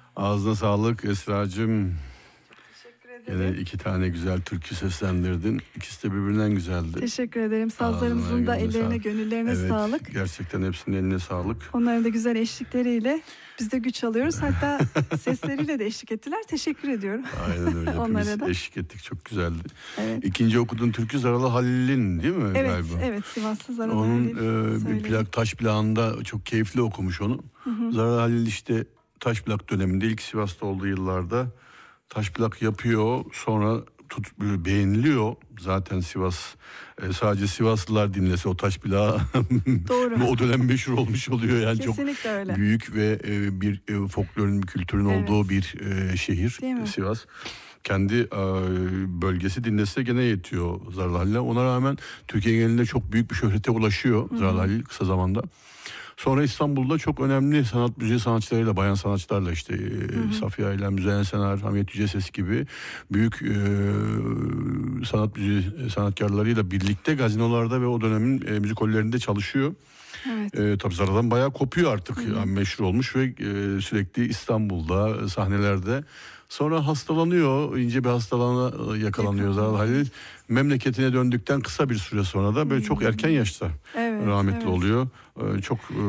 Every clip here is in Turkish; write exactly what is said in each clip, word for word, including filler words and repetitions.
Ağzına sağlık Esra'cığım. Teşekkür Yine ederim. iki tane güzel türkü seslendirdin. İkisi de birbirinden güzeldi. Teşekkür ederim. Ağzına, Sazlarımızın da gönlüne ellerine, sağlık. gönüllerine Evet, sağlık. gerçekten hepsinin eline sağlık. Onların da güzel eşlikleriyle biz de güç alıyoruz. Hatta sesleriyle de eşlik ettiler. Teşekkür ediyorum. Aynen öyle. Onlara Hepimiz da. eşlik ettik. Çok güzeldi. Evet. İkinci okuduğun türkü Zaralı Halil'in değil mi Evet, galiba? evet. Sivaslı Zaralı Onun Halil e, bir söyledi. plak taş plağında çok keyifli okumuş onu. Hı hı. Zaralı Halil işte taş plak döneminde ilk Sivas'ta olduğu yıllarda taş plak yapıyor. Sonra tut, beğeniliyor. Zaten Sivas e, sadece Sivaslılar dinlese o taş plağı Doğru. o dönem meşhur olmuş oluyor. Yani Kesinlikle çok öyle. büyük ve e, bir e, folklorun, bir kültürün Evet. olduğu bir e, şehir Değil mi? Sivas. Kendi e, bölgesi dinlese gene yetiyor Zaralı Halil'e. Ona rağmen Türkiye genelinde çok büyük bir şöhrete ulaşıyor Zaralı Halil kısa zamanda. Sonra İstanbul'da çok önemli sanat müziği sanatçılarıyla, bayan sanatçılarla işte e, Safiye ile Müzeyyen Senar, Hamiyet Yüceses gibi büyük e, sanat müziği sanatkarlarıyla birlikte gazinolarda ve o dönemin e, müzik hollerinde çalışıyor. Evet. E, tabii Zara'dan bayağı kopuyor artık. Hı hı. Yani meşhur olmuş ve e, sürekli İstanbul'da sahnelerde. Sonra hastalanıyor, ince bir hastalığına yakalanıyor Zaralı Halil. Memleketine döndükten kısa bir süre sonra da böyle çok erken yaşta Evet, rahmetli evet. oluyor. Ee, Çok e,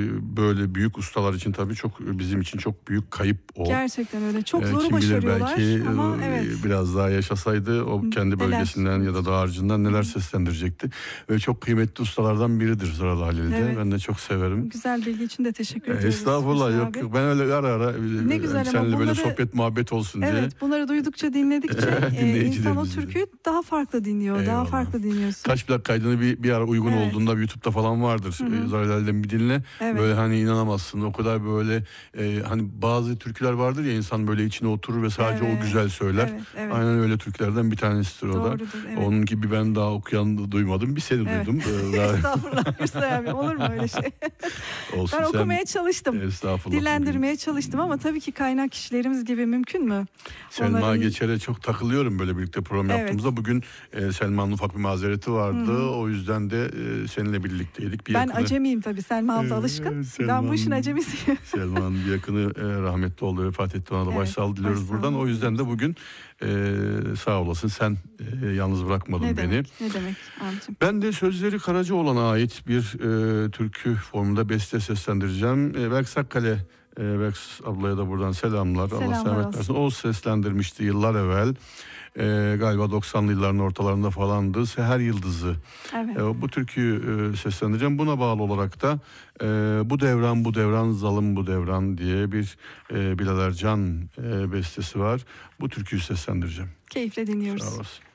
böyle büyük ustalar için tabii çok bizim için çok büyük kayıp o. Gerçekten öyle. Çok Ee, zoru Kim bilir başarıyorlar belki ama e, evet. biraz daha yaşasaydı o kendi Neler? bölgesinden ya da dağarcığından neler seslendirecekti. Ve çok kıymetli ustalardan biridir Zaralı Halil'de. Evet. Ben de çok severim. Güzel bilgi için de teşekkür Ee, ediyoruz. Estağfurullah Hüsnü yok abi. yok ben öyle ara ara e, Ne güzel ama seninle böyle bunları- sohbet muhabbet olsun diye. Evet, bunları duydukça, dinledikçe e, insan o Dinleyicilerimiz de. türküyü daha farklı dinliyor, daha Eyvallah. farklı dinliyorsun. Taş plak kaydını bir, bir ara uygun Evet. olduğunda YouTube'da falan vardır. Hı hı. Ee, Zaralı Halil'den bir dinle. Evet. Böyle hani inanamazsın. O kadar böyle e, hani bazı türküler vardır ya insan böyle içine oturur ve sadece Evet. o güzel söyler. Evet, evet. Aynen öyle türkülerden bir tanesidir o da. Doğrudur, evet. Onun gibi ben daha okuyan da duymadım. Bir seni Evet. duydum. Ee, daha- Estağfurullah Hüsnü abi, olur mu öyle şey? Olsun Ben sen- okumaya çalıştım. Estağfurullah. Dillendirmeye çalıştım ama tabii ki kaynak kişilerimiz gibi mümkün mü? Selma Onların- Geçer'e çok takılıyorum böyle birlikte program Evet. yaptığımızda. Bugün e, Selma'nın ufak bir mazereti vardı. O yüzden de e, seninle birlikteydik. Bir Ben yakını- acemiyim tabii. Selma abla Evet, alışkın. Ben Selma'nın- bu işin acemisiyim. Selma'nın bir yakını e, rahmetli oldu, vefat etti. Ona da Evet, başsağlığı diliyoruz başsağlığı buradan. O yüzden de bugün e, sağ olasın sen e, yalnız bırakmadın Ne beni. demek? Ne demek abicim? Ben de sözleri Karacaoğlan'a ait bir e, türkü formunda beste seslendireceğim. E, Belks Akkale, e, Belks ablaya da buradan selamlar. Allah Selamlar selamet olsun. versin. O seslendirmişti yıllar evvel. E, galiba doksanlı yılların ortalarında falandı. Seher Yıldızı. Evet. E, bu türküyü e, seslendireceğim. Buna bağlı olarak da e, bu devran bu devran zalim bu devran diye bir e, Bilal Ercan e, bestesi var. Bu türküyü seslendireceğim. Keyifle dinliyoruz. Sağ olasın.